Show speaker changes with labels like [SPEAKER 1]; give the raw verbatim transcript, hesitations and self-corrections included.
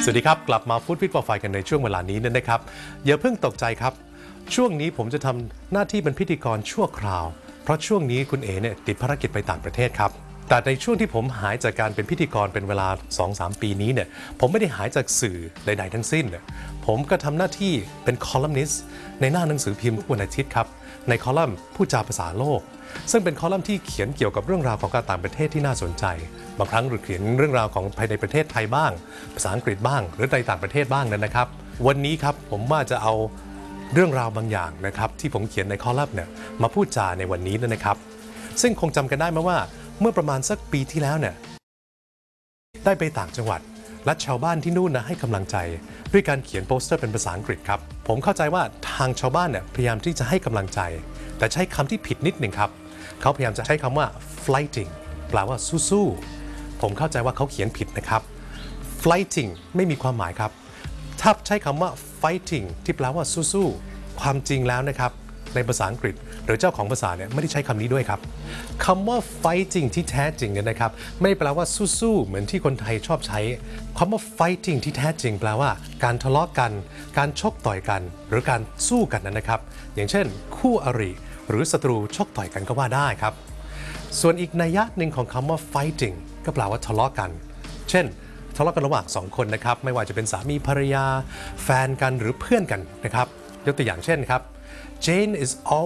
[SPEAKER 1] สวัสดีครับกลับมาฟู้ดฟิตฟอร์ไฟกันในช่วงเวลานี้นะครับอย่าเพิ่งตกใจครับช่วงนี้ผมจะทำหน้าที่เป็นพิธีกรชั่วคราวเพราะช่วงนี้คุณเอเนี่ยติดภารกิจไปต่างประเทศครับแต่ในช่วงที่ผมหายจากการเป็นพิธีกรเป็นเวลา สองถึงสาม ปีนี้เนี่ยผมไม่ได้หายจากสื่อใดๆทั้งสิ้นผมก็ทำหน้าที่เป็นคอลัมนิสต์ในหน้าหนังสือพิมพ์ทุกวันอาทิตย์ครับในคอลัมน์ผู้จาภาษาโลกซึ่งเป็นคอลัมน์ที่เขียนเกี่ยวกับเรื่องราวของการต่างประเทศที่น่าสนใจบางครั้งหรือเขียนเรื่องราวของภายในประเทศไทยบ้างภาษาอังกฤษบ้างหรือในต่างประเทศบ้างนั้นนะครับวันนี้ครับผมว่าจะเอาเรื่องราวบางอย่างนะครับที่ผมเขียนในคอลัมน์เนี่ยมาพูดจาในวันนี้นะครับซึ่งคงจำกันได้ไหมว่าเมื่อประมาณสักปีที่แล้วเนี่ยได้ไปต่างจังหวัดและชาวบ้านที่นู่นนะให้กำลังใจด้วยการเขียนโปสเตอร์เป็นภาษาอังกฤษครับผมเข้าใจว่าทางชาวบ้านเนี่ยพยายามที่จะให้กำลังใจแต่ใช้คำที่ผิดนิดหนึ่งครับเขาพยายามจะใช้คำว่า fighting แปลว่าสู้ๆผมเข้าใจว่าเขาเขียนผิดนะครับ fighting ไม่มีความหมายครับถ้าใช้คำว่า fighting ที่แปลว่าสู้ๆความจริงแล้วนะครับในภาษาอังกฤษหรือเจ้าของภาษาเนี่ยไม่ได้ใช้คำนี้ด้วยครับคำว่า fighting ที่แท้จริงเนี่ยนะครับไม่ได้แปลว่าสู้ๆเหมือนที่คนไทยชอบใช้คำว่า fighting ที่แท้จริงแปลว่าการทะเลาะกันการชกต่อยกันหรือการสู้กันนะครับอย่างเช่นคู่อริหรือศัตรูชกต่อยกันก็ว่าได้ครับส่วนอีกนัยยะหนึ่งของคำว่า fighting ก็แปลว่าทะเลาะกันเช่นทะเลาะกันระหว่างสองคนนะครับไม่ว่าจะเป็นสามีภรรยาแฟนกันหรือเพื่อนกันนะครับยกตัวอย่างเช่นครับ Jane is all